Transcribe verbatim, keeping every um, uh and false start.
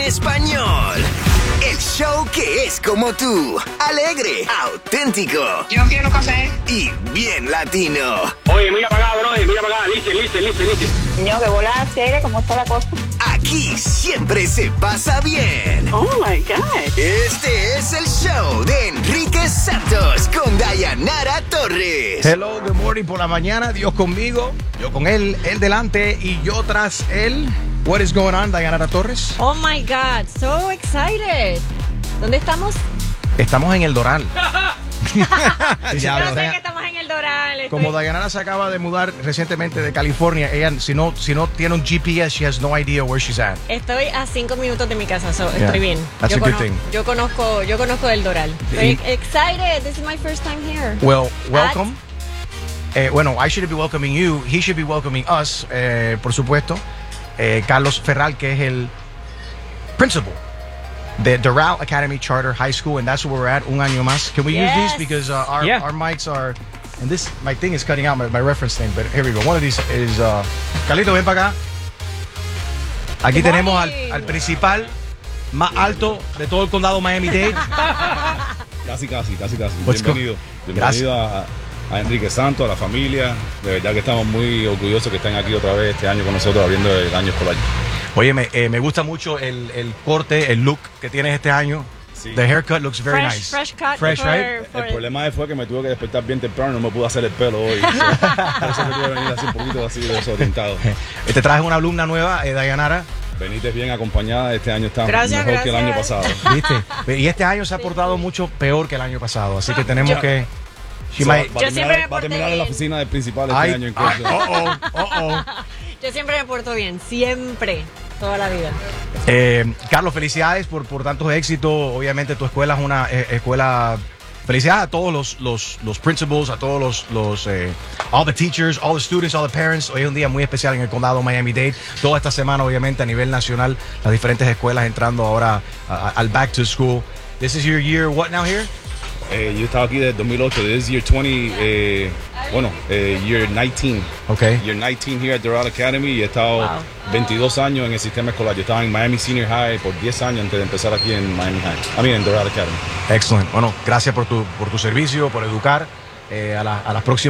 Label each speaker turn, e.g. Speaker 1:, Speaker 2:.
Speaker 1: español. El show que es como tú, alegre, auténtico.
Speaker 2: Yo quiero café.
Speaker 1: Y bien latino.
Speaker 3: Oye, mira para acá, bro, mira para acá, listen, listen, listen, listen.
Speaker 2: Niño, que bola seria, ¿cómo está la cosa?
Speaker 1: Aquí siempre se pasa bien.
Speaker 2: Oh my God.
Speaker 1: Este es el show de Enrique Santos con Dayanara Torres.
Speaker 4: Hello, good morning por la mañana. Dios conmigo, yo con él, él delante y yo tras él. What is going on, Dayanara Torres?
Speaker 5: Oh my God, so excited. ¿Dónde estamos?
Speaker 4: Estamos en el Doral.
Speaker 5: Ya no sé que estamos en el Doral. Estoy...
Speaker 4: Como Dayanara se acaba de mudar recientemente de California, ella si no, si no tiene un G P S, she has no idea where she's at.
Speaker 5: Estoy a cinco minutos de mi casa, so
Speaker 4: Yeah,
Speaker 5: estoy bien.
Speaker 4: that's
Speaker 5: yo,
Speaker 4: a good
Speaker 5: cono-
Speaker 4: thing.
Speaker 5: yo conozco, yo conozco el Doral. Estoy
Speaker 4: Y-
Speaker 5: excited. This is my first time here.
Speaker 4: Well, welcome. Eh, bueno, I should be welcoming you. He should be welcoming us, eh, por supuesto. Eh, Carlos Ferral, que es el principal de Doral Academy Charter High School, and that's where we're at, un año más. Can we
Speaker 5: Yes.
Speaker 4: use these? Because uh, our,
Speaker 3: Yeah.
Speaker 4: our mics are, and this, my thing is cutting out, my, my reference thing, but here we go. One of these is, uh, Carlito, ven para acá. Aquí
Speaker 5: Good
Speaker 4: tenemos al,
Speaker 5: morning.
Speaker 4: al principal más alto de todo el condado Miami-Dade.
Speaker 6: Casi, casi, casi, casi.
Speaker 4: Let's go.
Speaker 6: Bienvenido. Bienvenido a, a Enrique Santos, a la familia. De verdad que estamos muy orgullosos que estén aquí otra vez este año con nosotros abriendo el año escolar.
Speaker 4: Oye, me, eh, me gusta mucho el, el corte, el look que tienes este año.
Speaker 6: Sí.
Speaker 4: The haircut looks very
Speaker 5: Fresh,
Speaker 4: nice.
Speaker 5: fresh cut.
Speaker 4: Fresh,
Speaker 5: for-
Speaker 4: right?
Speaker 5: for-
Speaker 6: El problema fue que me tuve que despertar bien temprano, no me pude hacer el pelo hoy. So, por eso me tuve que venir así un poquito así desorientado.
Speaker 4: Eh, Te traje una alumna nueva, eh, Dayanara.
Speaker 6: Veniste bien acompañada, este año está
Speaker 5: Gracias,
Speaker 6: mejor que el año
Speaker 5: gracias.
Speaker 6: pasado.
Speaker 4: ¿Viste? Y este año se ha portado mucho peor que el año pasado. Así que tenemos
Speaker 5: Yo-
Speaker 4: que. She
Speaker 6: So, va,
Speaker 4: might-
Speaker 6: va a
Speaker 5: Yo siempre me
Speaker 6: terminar, va a
Speaker 5: porté
Speaker 6: terminar en la
Speaker 5: bien.
Speaker 6: oficina del principal este
Speaker 4: Ay,
Speaker 6: año. En
Speaker 4: ay,
Speaker 6: curso.
Speaker 4: oh, oh, oh, oh.
Speaker 5: Yo siempre me porto bien, siempre, toda la vida.
Speaker 4: Eh, Carlos, felicidades por, por tantos éxitos. Obviamente tu escuela es una eh, escuela. Felicidades a todos los, los, los principals, a todos los, los eh, all the teachers, all the students, all the parents. Hoy es un día muy especial en el condado Miami-Dade. Toda esta semana, obviamente, a nivel nacional, las diferentes escuelas entrando ahora a- a- al back to school. This is your year, what now here?
Speaker 6: Eh, yo estaba aquí desde dos mil ocho, this is year twenty, eh, bueno, eh, year nineteen.
Speaker 4: Okay.
Speaker 6: Year nineteen here at Doral Academy y he estado
Speaker 5: Wow.
Speaker 6: veintidós años en el sistema escolar. Yo estaba en Miami Senior High por diez años antes de empezar aquí en Miami High. I mean, en Doral Academy.
Speaker 4: Excellent. Bueno, gracias por tu, por tu servicio, por educar eh, a, la- a las próximas.